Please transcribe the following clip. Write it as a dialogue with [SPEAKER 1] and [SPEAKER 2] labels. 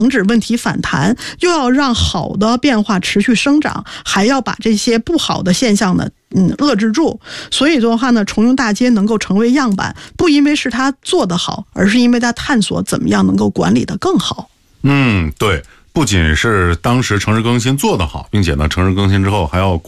[SPEAKER 1] 止问题反弹，又要让好的变化持续生长，还要把这些不好的现象呢遏制住。所以的话呢，重用大街能够成为样板，不因为是他做得好，而是因为他探索怎么样能够管理得更好。
[SPEAKER 2] 对，不仅是当时城市更新做得好，并且呢，城市更新之后还要